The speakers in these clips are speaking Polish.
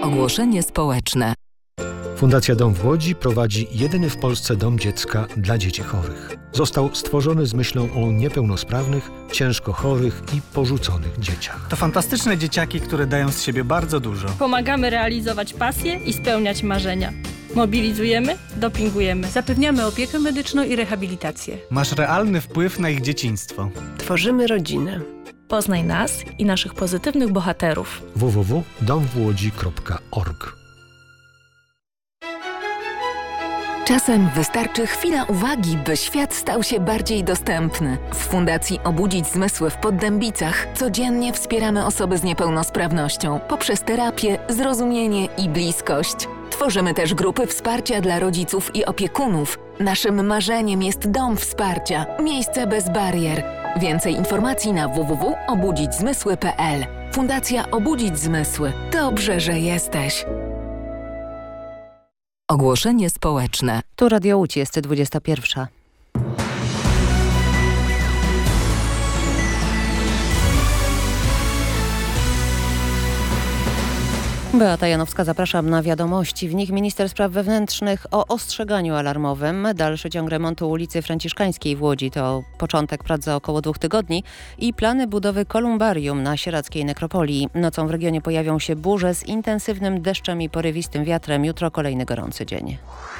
Ogłoszenie społeczne. Fundacja Dom w Łodzi prowadzi jedyny w Polsce dom dziecka dla dzieci chorych. Został stworzony z myślą o niepełnosprawnych, ciężko chorych i porzuconych dzieciach. To fantastyczne dzieciaki, które dają z siebie bardzo dużo. Pomagamy realizować pasje i spełniać marzenia. Mobilizujemy, dopingujemy. Zapewniamy opiekę medyczną i rehabilitację. Masz realny wpływ na ich dzieciństwo. Tworzymy rodzinę. Poznaj nas i naszych pozytywnych bohaterów. www.domwłodzi.org. Czasem wystarczy chwila uwagi, by świat stał się bardziej dostępny. W Fundacji Obudzić Zmysły w Poddębicach codziennie wspieramy osoby z niepełnosprawnością poprzez terapię, zrozumienie i bliskość. Tworzymy też grupy wsparcia dla rodziców i opiekunów. Naszym marzeniem jest dom wsparcia, miejsce bez barier. Więcej informacji na www.obudzićzmysły.pl. Fundacja Obudzić Zmysły. Dobrze, że jesteś. Ogłoszenie społeczne. Tu Radio Łódź, jest 21. Beata Janowska, zapraszam na wiadomości. W nich minister spraw wewnętrznych o ostrzeganiu alarmowym. Dalszy ciąg remontu ulicy Franciszkańskiej w Łodzi to początek prac za około 2 tygodni i plany budowy kolumbarium na sieradzkiej nekropolii. Nocą w regionie pojawią się burze z intensywnym deszczem i porywistym wiatrem. Jutro kolejny gorący dzień.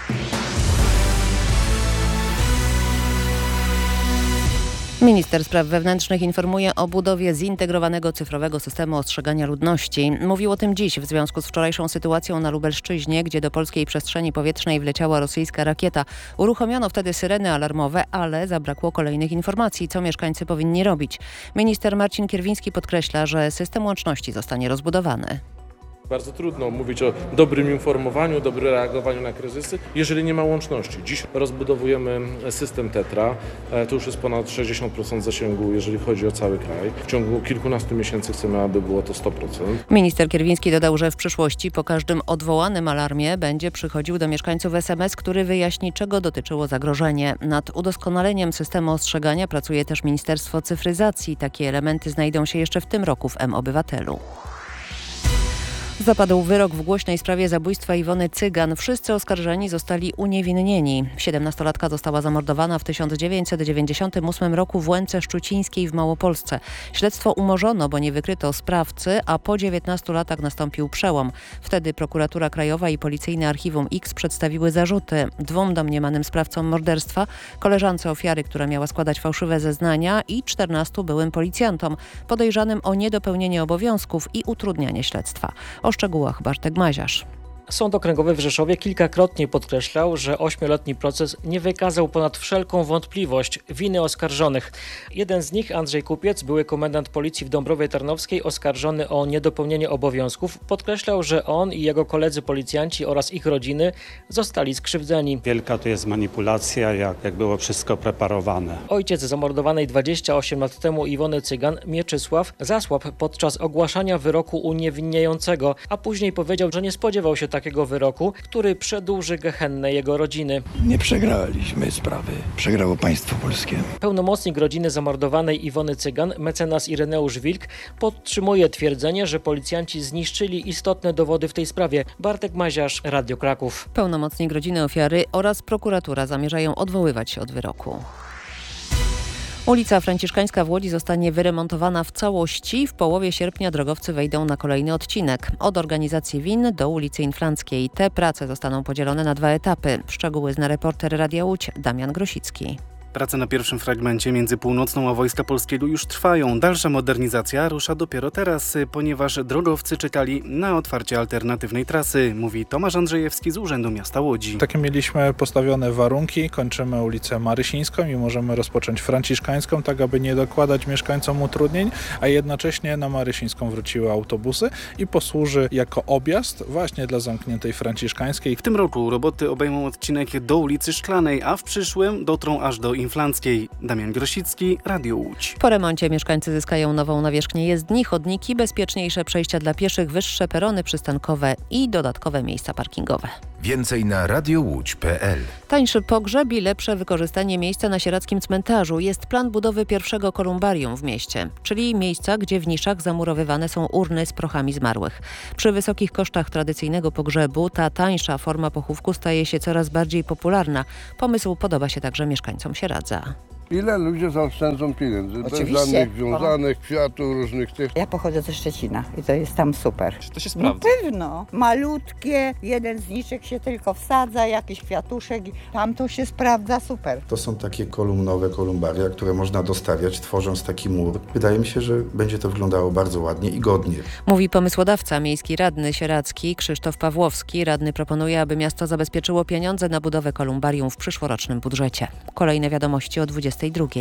Minister spraw wewnętrznych informuje o budowie zintegrowanego cyfrowego systemu ostrzegania ludności. Mówił o tym dziś w związku z wczorajszą sytuacją na Lubelszczyźnie, gdzie do polskiej przestrzeni powietrznej wleciała rosyjska rakieta. Uruchomiono wtedy syreny alarmowe, ale zabrakło kolejnych informacji, co mieszkańcy powinni robić. Minister Marcin Kierwiński podkreśla, że system łączności zostanie rozbudowany. Bardzo trudno mówić o dobrym informowaniu, dobrym reagowaniu na kryzysy, jeżeli nie ma łączności. Dziś rozbudowujemy system Tetra. To już jest ponad 60% zasięgu, jeżeli chodzi o cały kraj. W ciągu kilkunastu miesięcy chcemy, aby było to 100%. Minister Kierwiński dodał, że w przyszłości po każdym odwołanym alarmie będzie przychodził do mieszkańców SMS, który wyjaśni, czego dotyczyło zagrożenie. Nad udoskonaleniem systemu ostrzegania pracuje też Ministerstwo Cyfryzacji. Takie elementy znajdą się jeszcze w tym roku w mObywatelu. Zapadł wyrok w głośnej sprawie zabójstwa Iwony Cygan. Wszyscy oskarżeni zostali uniewinnieni. 17-latka została zamordowana w 1998 roku w Łęce Szczucińskiej w Małopolsce. Śledztwo umorzono, bo nie wykryto sprawcy, a po 19 latach nastąpił przełom. Wtedy prokuratura krajowa i policyjne archiwum X przedstawiły zarzuty 2 domniemanym sprawcom morderstwa, koleżance ofiary, która miała składać fałszywe zeznania, i 14 byłym policjantom podejrzanym o niedopełnienie obowiązków i utrudnianie śledztwa. O szczegółach Bartek Maziarz. Sąd Okręgowy w Rzeszowie kilkakrotnie podkreślał, że 8-letni proces nie wykazał ponad wszelką wątpliwość winy oskarżonych. Jeden z nich, Andrzej Kupiec, były komendant policji w Dąbrowie Tarnowskiej, oskarżony o niedopełnienie obowiązków, podkreślał, że on i jego koledzy policjanci oraz ich rodziny zostali skrzywdzeni. Wielka to jest manipulacja, jak było wszystko preparowane. Ojciec zamordowanej 28 lat temu Iwony Cygan, Mieczysław, zasłabł podczas ogłaszania wyroku uniewinniającego, a później powiedział, że nie spodziewał się takiego wyroku, który przedłuży gehennę jego rodziny. Nie przegraliśmy sprawy, przegrało państwo polskie. Pełnomocnik rodziny zamordowanej Iwony Cygan, mecenas Ireneusz Wilk, podtrzymuje twierdzenie, że policjanci zniszczyli istotne dowody w tej sprawie. Bartek Maziarz, Radio Kraków. Pełnomocnik rodziny ofiary oraz prokuratura zamierzają odwoływać się od wyroku. Ulica Franciszkańska w Łodzi zostanie wyremontowana w całości. W połowie sierpnia drogowcy wejdą na kolejny odcinek. Od organizacji win do ulicy Inflanckiej. Te prace zostaną podzielone na 2 etapy. Szczegóły zna reporter Radia Łódź Damian Grosicki. Prace na pierwszym fragmencie między Północną a Wojska Polskiego już trwają. Dalsza modernizacja rusza dopiero teraz, ponieważ drogowcy czekali na otwarcie alternatywnej trasy, mówi Tomasz Andrzejewski z Urzędu Miasta Łodzi. Takie mieliśmy postawione warunki, kończymy ulicę Marysińską i możemy rozpocząć Franciszkańską, tak aby nie dokładać mieszkańcom utrudnień, a jednocześnie na Marysińską wróciły autobusy i posłuży jako objazd właśnie dla zamkniętej Franciszkańskiej. W tym roku roboty obejmą odcinek do ulicy Szklanej, a w przyszłym dotrą aż do Inflanckiej. Damian Grosicki, Radio Łódź. Po remoncie mieszkańcy zyskają nową nawierzchnię jezdni, chodniki, bezpieczniejsze przejścia dla pieszych, wyższe perony przystankowe i dodatkowe miejsca parkingowe. Więcej na radiołódź.pl. Tańszy pogrzeb i lepsze wykorzystanie miejsca na sieradzkim cmentarzu jest plan budowy pierwszego kolumbarium w mieście, czyli miejsca, gdzie w niszach zamurowywane są urny z prochami zmarłych. Przy wysokich kosztach tradycyjnego pogrzebu ta tańsza forma pochówku staje się coraz bardziej popularna. Pomysł podoba się także mieszkańcom Sieradza. Ile ludzie zaoszczędzą pieniędzy? Bez żadnych wiązanych, kwiatów, różnych tych. Ja pochodzę ze Szczecina i to jest tam super. Czy to się sprawdza? No pewno. Malutkie, jeden zniczek się tylko wsadza, jakiś kwiatuszek, tam to się sprawdza super. To są takie kolumnowe kolumbaria, które można dostawiać, tworząc taki mur. Wydaje mi się, że będzie to wyglądało bardzo ładnie i godnie. Mówi pomysłodawca, miejski radny sieradzki Krzysztof Pawłowski. Radny proponuje, aby miasto zabezpieczyło pieniądze na budowę kolumbarium w przyszłorocznym budżecie. Kolejne wiadomości o 22:00.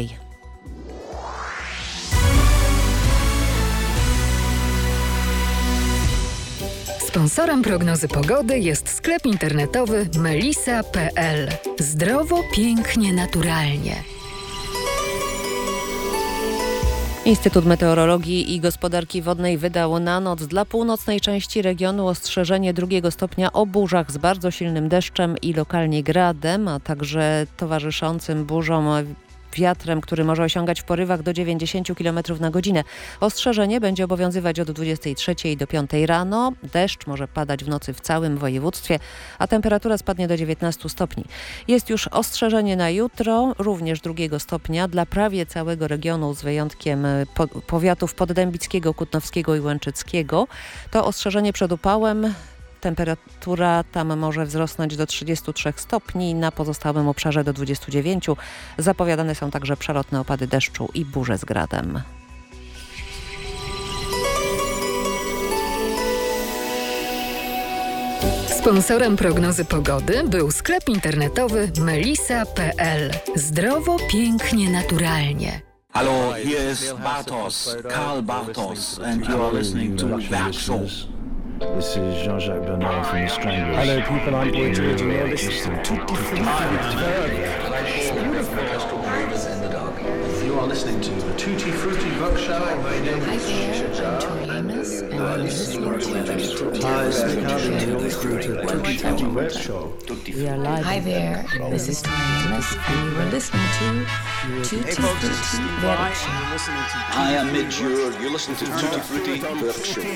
Sponsorem prognozy pogody jest sklep internetowy melisa.pl. Zdrowo, pięknie, naturalnie. Instytut Meteorologii i Gospodarki Wodnej wydał na noc dla północnej części regionu ostrzeżenie 2 stopnia o burzach z bardzo silnym deszczem i lokalnie gradem, a także towarzyszącym burzom wiatrem, który może osiągać w porywach do 90 km na godzinę. Ostrzeżenie będzie obowiązywać od 23 do 5 rano. Deszcz może padać w nocy w całym województwie, a temperatura spadnie do 19 stopni. Jest już ostrzeżenie na jutro, również 2 stopnia dla prawie całego regionu z wyjątkiem powiatów poddębickiego, kutnowskiego i łęczyckiego. To ostrzeżenie przed upałem. Temperatura tam może wzrosnąć do 33 stopni, na pozostałym obszarze do 29. Zapowiadane są także przelotne opady deszczu i burze z gradem. Sponsorem prognozy pogody był sklep internetowy melisa.pl. Zdrowo, pięknie, naturalnie. Hello, here is Bartos, Karl Bartos, and you are listening to That Show. This is Jean-Jacques Bernard from The Stranglers. Hello people, I'm Boy George and you're listening to You are listening to the Tutti Frutti Rock Show. My name is Torianis, and you're listening to Tutti Frutti Web Show. We are live. Hi there, this is Torianis, and you are listening to Tutti Frutti Rock Show. I am Midge, you're listening to Tutti Frutti Rock Show.